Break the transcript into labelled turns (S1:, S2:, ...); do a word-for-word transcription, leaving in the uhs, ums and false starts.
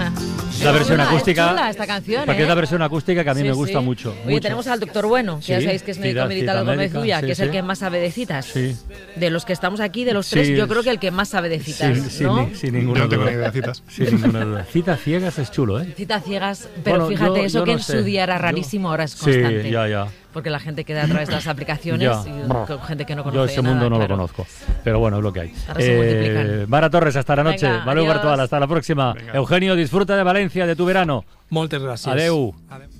S1: Mira.
S2: La versión
S1: chula,
S2: acústica.
S1: Es chula esta canción,
S2: Porque
S1: ¿eh?
S2: es la versión acústica que a mí
S1: Sí,
S2: me gusta
S1: sí.
S2: mucho.
S1: Oye,
S2: mucho.
S1: tenemos al doctor Bueno, que
S2: Sí,
S1: ya sabéis que es médico
S2: cita-
S1: militar
S2: cita
S1: de
S2: médica,
S1: Gómez Ulla,
S2: sí,
S1: que es
S2: sí.
S1: el que más sabe de citas.
S2: Sí.
S1: De los que estamos aquí, de los tres,
S2: Sí,
S1: yo creo que el que más sabe de citas,
S2: Sin, sin
S1: ¿no?
S2: ni- sin ninguna
S3: Yo no tengo
S2: duda.
S3: ni idea de citas.
S2: Sin ninguna duda. Citas ciegas es chulo, ¿eh?
S1: Citas ciegas, pero
S2: Bueno,
S1: fíjate,
S2: yo-
S1: eso
S2: yo
S1: que
S2: no
S1: en
S2: sé.
S1: su día era
S2: Yo-
S1: rarísimo, ahora es
S2: Sí,
S1: constante.
S2: ya, ya.
S1: Porque la gente queda a través de las aplicaciones
S2: Ya.
S1: y con gente que no conoce
S2: Yo ese
S1: nada,
S2: mundo no
S1: claro.
S2: lo conozco. Pero bueno, es lo que hay.
S1: Ahora se multiplican.
S2: Mara Torres, hasta la noche.
S1: Venga,
S2: Valeu
S1: adiós.
S2: Bartual, hasta la próxima.
S3: Venga.
S2: Eugenio, disfruta de Valencia, de tu verano.
S4: Moltes gràcies.
S2: Adeu.
S4: Adeu.